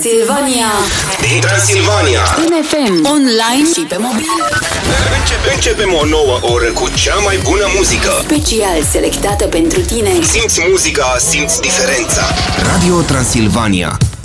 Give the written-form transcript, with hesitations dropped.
Silvania din Transilvania, în FM, online și pe mobil. Începem o nouă oră cu cea mai bună muzică. Special selectată pentru tine. Simți muzica, simți diferența. Radio Transilvania.